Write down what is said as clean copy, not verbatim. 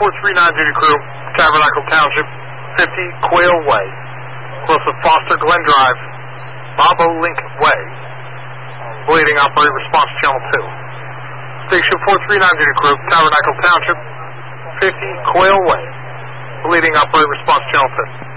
439 duty crew, Tabernacle Township, 50 Quail Way, close to Foster Glen Drive, Bobo Link Way. Bleeding operator response channel 2. Station 439 duty crew, Tabernacle Township, 50 Quail Way. Bleeding operator response channel 2.